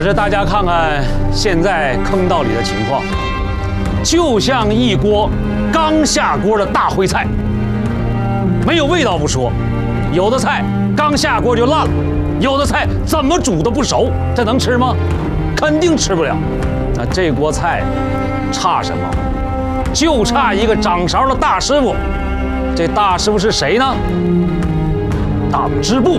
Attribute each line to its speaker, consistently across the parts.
Speaker 1: 可是大家看看现在坑道里的情况，就像一锅刚下锅的大烩菜，没有味道不说，有的菜刚下锅就烂了，有的菜怎么煮都不熟，这能吃吗？肯定吃不了。那这锅菜差什么？就差一个掌勺的大师傅。这大师傅是谁呢？党支部。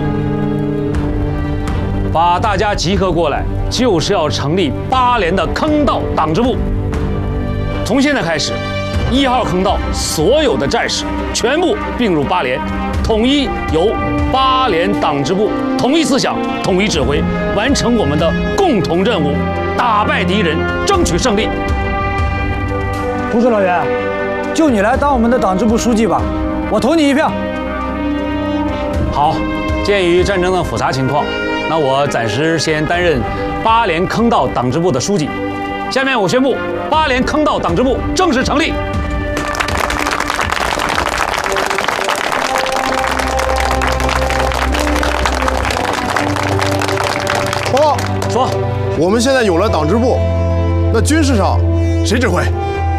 Speaker 1: 把大家集合过来，就是要成立8连的坑道党支部。从现在开始，1号坑道所有的战士全部并入8连，统一由8连党支部统一思想、统一指挥，完成我们的共同任务，打败敌人，争取胜利。
Speaker 2: 不是老袁，就你来当我们的党支部书记吧，我投你一票。
Speaker 1: 好，鉴于战争的复杂情况，那我暂时先担任8连坑道党支部的书记。下面我宣布8连坑道党支部正式成立。
Speaker 3: 报告
Speaker 1: 说，
Speaker 3: 我们现在有了党支部，那军事上谁指挥？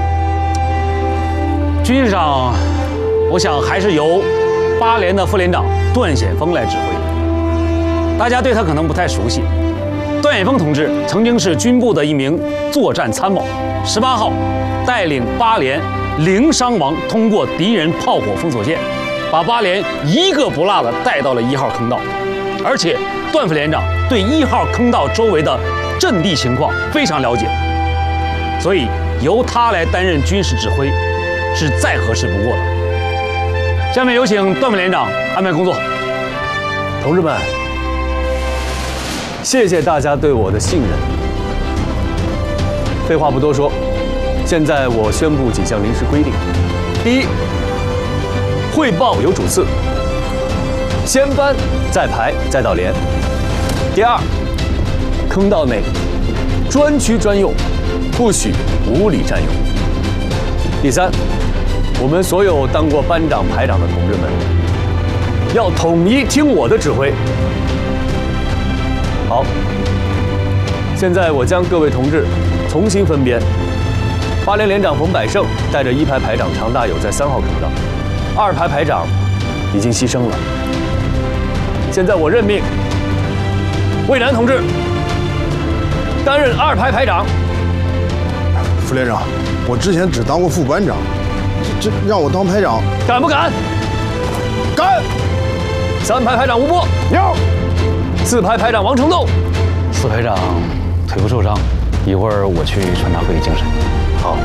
Speaker 1: 军事上，我想还是由8连的副连长段显峰来指挥。大家对他可能不太熟悉，段显峰同志曾经是军部的一名作战参谋。18号带领8连零伤亡通过敌人炮火封锁线，把8连一个不落的带到了1号坑道。而且段副连长对1号坑道周围的阵地情况非常了解，所以由他来担任军事指挥是再合适不过了。下面有请段副连长安排工作。
Speaker 4: 同志们，谢谢大家对我的信任。废话不多说，现在我宣布几项临时规定：第一，汇报有主次，先班再排再到连；第二，坑道内专区专用，不许无理占用；第三，我们所有当过班长、排长的同志们，要统一听我的指挥。好，现在我将各位同志重新分编。8连连长冯百胜带着1排排长常大友在3号坑道，2排排长已经牺牲了。现在我任命魏南同志担任2排排长。
Speaker 3: 副连长，我之前只当过副班长，这让我当排长，
Speaker 4: 敢不敢？
Speaker 3: 敢
Speaker 4: ！3排排长吴波
Speaker 3: 有
Speaker 4: ，4排排长王成栋
Speaker 1: 4排长腿部受伤，一会儿我去传达会议精神。
Speaker 4: 好，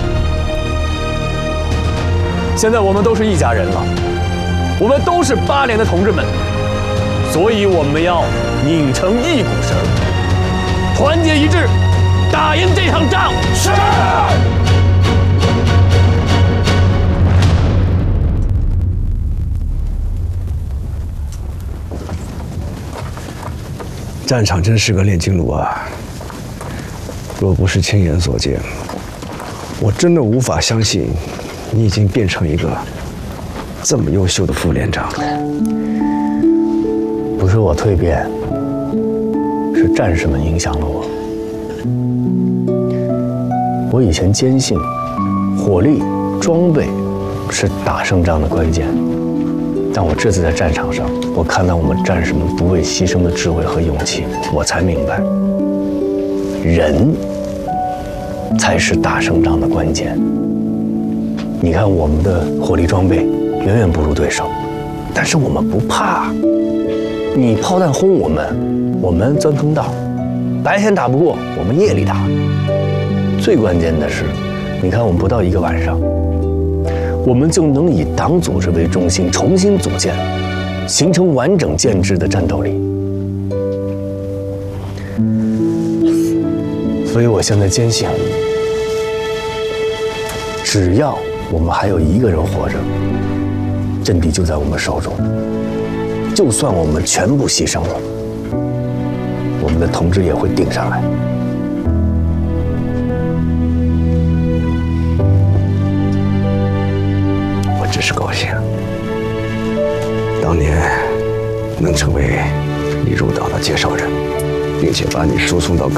Speaker 4: 现在我们都是一家人了，我们都是8连的同志们，所以我们要拧成一股绳，团结一致，打赢这场仗。是。
Speaker 5: 战场真是个炼金炉啊！若不是亲眼所见，我真的无法相信你已经变成一个这么优秀的副连长了。
Speaker 6: 不是我蜕变，是战士们影响了我。我以前坚信，火力、装备是打胜仗的关键。但我这次在战场上，我看到我们战士们不畏牺牲的智慧和勇气，我才明白，人才是打胜仗的关键。你看我们的火力装备远远不如对手，但是我们不怕。你炮弹轰我们，我们钻坑道；白天打不过，我们夜里打。最关键的是，你看我们不到1个晚上，我们就能以党组织为中心重新组建，形成完整建制的战斗力。所以我现在坚信，只要我们还有1个人活着，阵地就在我们手中。就算我们全部牺牲了，我们的同志也会顶上来。
Speaker 5: 我只是高兴，当年能成为你入党的介绍人，并且把你输送到